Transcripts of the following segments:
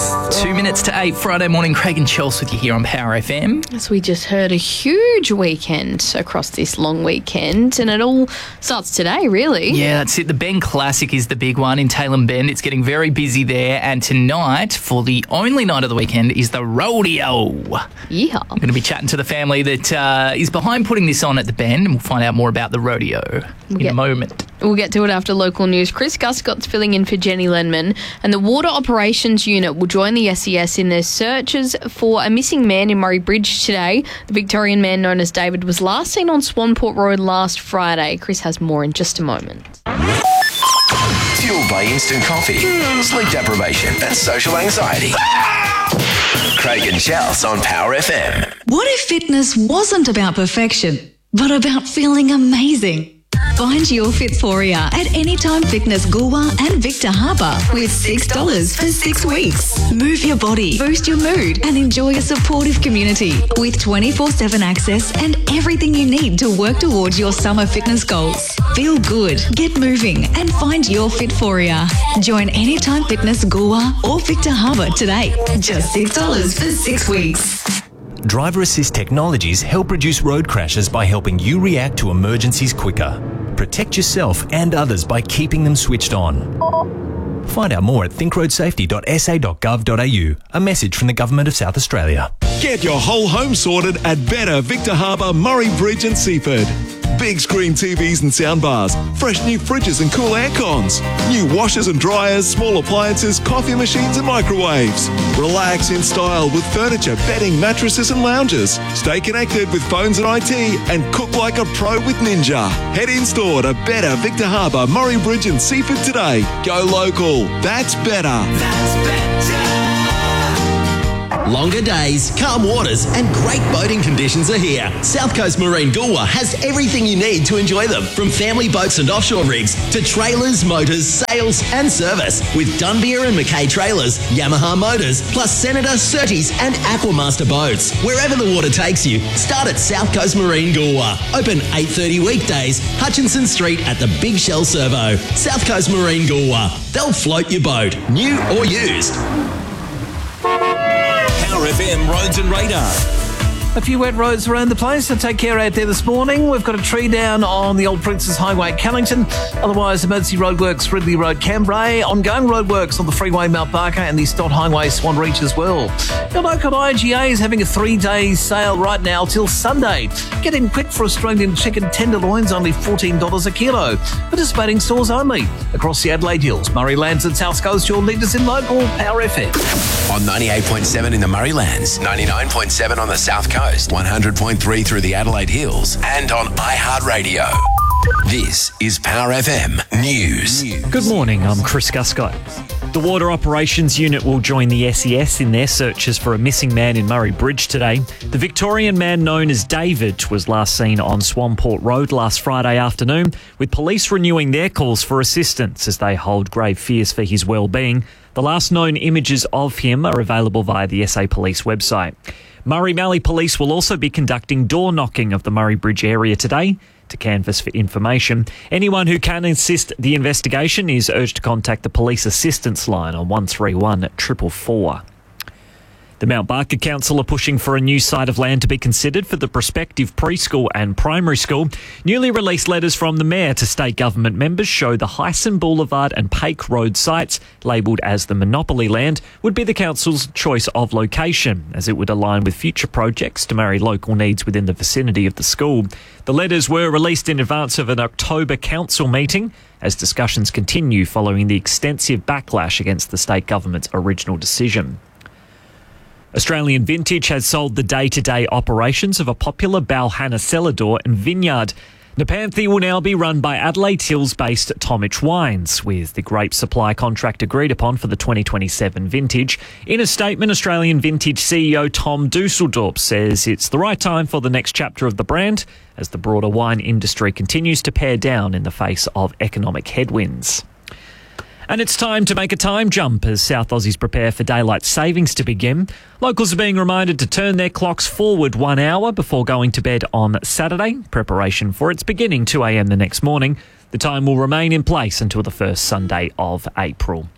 2 minutes to 8, Friday morning. Craig and Chelsea with you here on Power FM. As we just heard, a huge weekend across this long weekend, and it all starts today, really. Yeah, that's it. The Bend Classic is the big one in Tailem Bend. It's getting very busy there, and tonight, for the only night of the weekend, is the rodeo. Yeah. I'm going to be chatting to the family that is behind putting this on at the Bend, and we'll find out more about the rodeo in a moment. We'll get to it after local news. Chris Guscott's filling in for Jenny Lenman, and the Water Operations Unit will join the SES in their searches for a missing man in Murray Bridge today. The Victorian man known as David was last seen on Swanport Road last Friday. Chris has more in just a moment. Fueled by instant coffee, sleep deprivation and social anxiety. Craig and Chels on Power FM. What if fitness wasn't about perfection, but about feeling amazing? Find your Fitforia at Anytime Fitness Goolwa and Victor Harbour with $6 for 6 weeks. Move your body, boost your mood and enjoy a supportive community with 24/7 access and everything you need to work towards your summer fitness goals. Feel good, get moving and find your Fitforia. Join Anytime Fitness Goolwa or Victor Harbour today. Just $6 for 6 weeks. Driver Assist Technologies help reduce road crashes by helping you react to emergencies quicker. Protect yourself and others by keeping them switched on. Find out more at thinkroadsafety.sa.gov.au. A message from the Government of South Australia. Get your whole home sorted at Better Victor Harbour, Murray Bridge and Seaford. Big screen TVs and soundbars, fresh new fridges and cool air cons, new washers and dryers, small appliances, coffee machines and microwaves. Relax in style with furniture, bedding, mattresses and lounges. Stay connected with phones and IT and cook like a pro with Ninja. Head in store to Better Victor Harbour, Murray Bridge and Seaford today. Go local. That's better. That's better. Longer days, calm waters and great boating conditions are here. South Coast Marine Goolwa has everything you need to enjoy them, from family boats and offshore rigs to trailers, motors, sails and service, with Dunbeer and Mackay trailers, Yamaha motors, plus Senator, Surtees and Aquamaster boats. Wherever the water takes you, start at South Coast Marine Goolwa. Open 8:30 weekdays, Hutchinson Street at the Big Shell Servo. South Coast Marine Goolwa. They'll float your boat, new or used. Power FM Roads and Radar. A few wet roads around the place, so take care out there this morning. We've got a tree down on the Old Princess Highway at Callington. Otherwise, emergency roadworks, Ridley Road, Cambrai. Ongoing roadworks on the freeway, Mount Barker, and the Stott Highway, Swan Reach as well. Your local IGA is having a 3-day sale right now till Sunday. Get in quick for Australian chicken tenderloins, only $14 a kilo. Participating stores only. Across the Adelaide Hills, Murraylands and South Coast, your leaders in local Power FM. On 98.7 in the Murraylands, 99.7 on the South Coast, 100.3 through the Adelaide Hills, and on iHeartRadio. This is Power FM News. Good morning, I'm Chris Guscott. The Water Operations Unit will join the SES in their searches for a missing man in Murray Bridge today. The Victorian man known as David was last seen on Swanport Road last Friday afternoon, with police renewing their calls for assistance as they hold grave fears for his well-being. The last known images of him are available via the SA Police website. Murray Mallee Police will also be conducting door knocking of the Murray Bridge area today to canvass for information. Anyone who can assist the investigation is urged to contact the police assistance line on 131 444. The Mount Barker Council are pushing for a new site of land to be considered for the prospective preschool and primary school. Newly released letters from the Mayor to state government members show the Hyson Boulevard and Pake Road sites, labelled as the Monopoly land, would be the Council's choice of location, as it would align with future projects to marry local needs within the vicinity of the school. The letters were released in advance of an October Council meeting, as discussions continue following the extensive backlash against the state government's original decision. Australian Vintage has sold the day-to-day operations of a popular Balhanna cellar door and vineyard. Nepanthe will now be run by Adelaide Hills-based Tomich Wines, with the grape supply contract agreed upon for the 2027 vintage. In a statement, Australian Vintage CEO Tom Dusseldorp says it's the right time for the next chapter of the brand as the broader wine industry continues to pare down in the face of economic headwinds. And it's time to make a time jump as South Aussies prepare for daylight savings to begin. Locals are being reminded to turn their clocks forward 1 hour before going to bed on Saturday. Preparation for its beginning 2 a.m. the next morning. The time will remain in place until the first Sunday of April.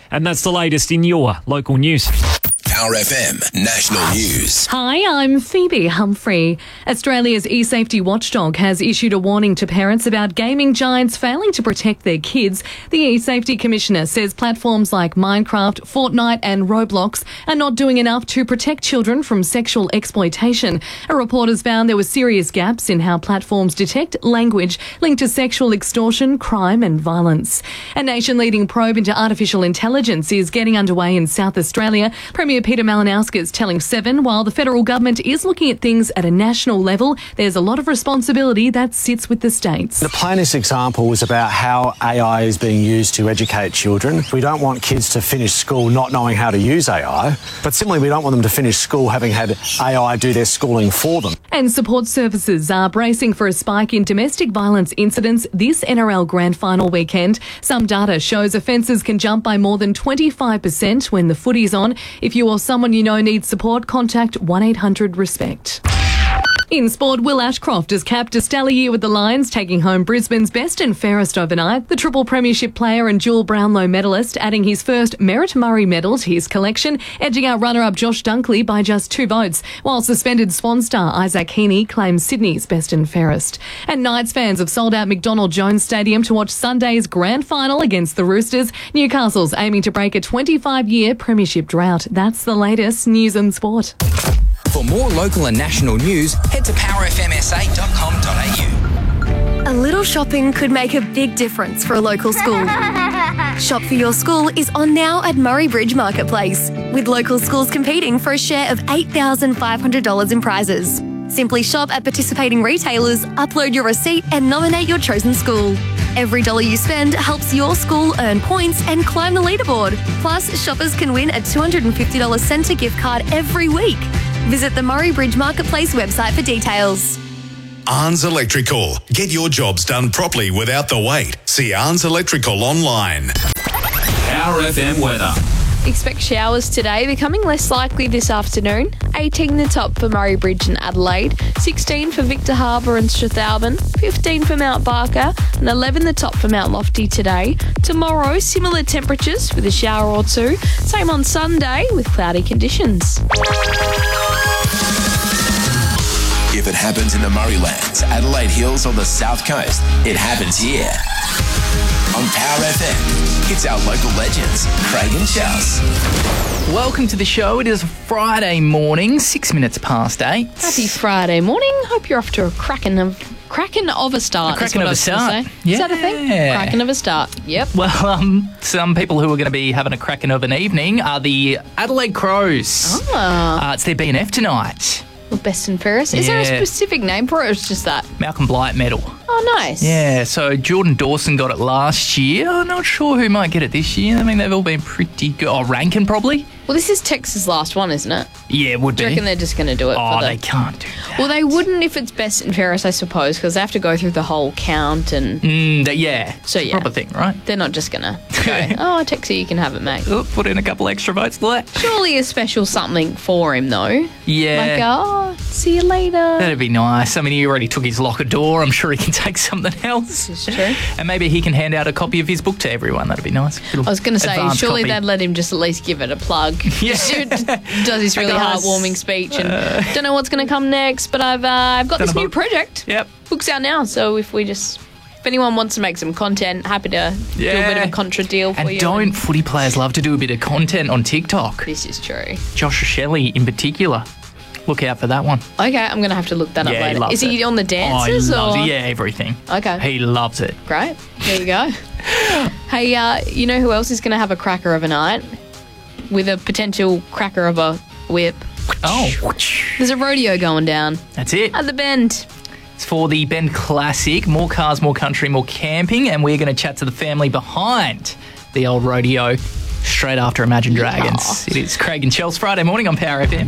And that's the latest in your local news. Power FM National News. Hi, I'm Phoebe Humphrey. Australia's e-safety watchdog has issued a warning to parents about gaming giants failing to protect their kids. The e-safety commissioner says platforms like Minecraft, Fortnite and Roblox are not doing enough to protect children from sexual exploitation. A report has found there were serious gaps in how platforms detect language linked to sexual extortion, crime and violence. A nation-leading probe into artificial intelligence is getting underway in South Australia. Premier Peter Malinauskas telling Seven, while the federal government is looking at things at a national level, there's a lot of responsibility that sits with the states. The plainest example was about how AI is being used to educate children. We don't want kids to finish school not knowing how to use AI, but similarly we don't want them to finish school having had AI do their schooling for them. And support services are bracing for a spike in domestic violence incidents this NRL Grand Final weekend. Some data shows offences can jump by more than 25% when the footy's on. If you or someone you know needs support, contact 1-800-RESPECT. In sport, Will Ashcroft has capped a stellar year with the Lions, taking home Brisbane's best and fairest overnight. The triple premiership player and dual Brownlow medalist adding his first Merritt Murray medal to his collection, edging out runner-up Josh Dunkley by just 2 votes, while suspended Swan star Isaac Heaney claims Sydney's best and fairest. And Knights fans have sold out McDonald Jones Stadium to watch Sunday's grand final against the Roosters. Newcastle's aiming to break a 25-year premiership drought. That's the latest news and sport. For more local and national news, head to powerfmsa.com.au. A little shopping could make a big difference for a local school. Shop for Your School is on now at Murray Bridge Marketplace, with local schools competing for a share of $8,500 in prizes. Simply shop at participating retailers, upload your receipt and nominate your chosen school. Every dollar you spend helps your school earn points and climb the leaderboard. Plus, shoppers can win a $250 Centre gift card every week. Visit the Murray Bridge Marketplace website for details. Arns Electrical. Get your jobs done properly without the wait. See Arns Electrical online. Power FM weather. Expect showers today, becoming less likely this afternoon. 18 the top for Murray Bridge and Adelaide, 16 for Victor Harbour and Strathalbyn, 15 for Mount Barker, and 11 the top for Mount Lofty today. Tomorrow, similar temperatures with a shower or two. Same on Sunday with cloudy conditions. If it happens in the Murraylands, Adelaide Hills or the South Coast, it happens here. On Power FM, it's our local legends, Craig and Chels. Welcome to the show. It is Friday morning, 6 minutes past 8. Happy Friday morning. Hope you're off to a cracking of a start. A cracking of a start. Yeah. Is that a thing? Cracking of a start. Yep. Well, some people who are going to be having a cracking of an evening are the Adelaide Crows. It's their BNF tonight. Well, best and fairest. Is there a specific name for it, or is just that? Malcolm Blight medal. Oh, nice. Yeah, so Jordan Dawson got it last year. I'm not sure who might get it this year. I mean, they've all been pretty good. Oh, Rankin probably. Well, this is Texas' last one, isn't it? Yeah, it would be. Do you reckon they're just going to do it? Oh, they can't do that. Well, they wouldn't if it's best and fairest, I suppose, because they have to go through the whole count and... yeah. So, yeah. Proper thing, right? They're not just going to go, oh, Texas, you can have it, mate. Put in a couple extra votes for that. Surely a special something for him, though. Yeah. Like, oh, see you later. That'd be nice. I mean, he already took his locker door. I'm sure he can take something else. This is true. And maybe he can hand out a copy of his book to everyone. That'd be nice. I was going to say, surely copy. they'd let him just at least give it a plug. Yeah. Does this really heartwarming speech and don't know what's going to come next, but I've got this new project. Yep. Book's out now, so if anyone wants to make some content, happy to do a bit of a contra deal for you. And don't footy players love to do a bit of content on TikTok? This is true. Josh Shelley in particular. Look out for that one. Okay, I'm going to have to look that up later. He is he on the dances? He loves it. Yeah, everything. Okay. He loves it. Great. There you go. Hey, you know who else is going to have a cracker of a night? With a potential cracker of a whip. Oh. There's a rodeo going down. That's it. At the Bend. It's for the Bend Classic. More cars, more country, more camping. And we're going to chat to the family behind the old rodeo straight after Imagine Dragons. It is Craig and Chels Friday morning on Power FM.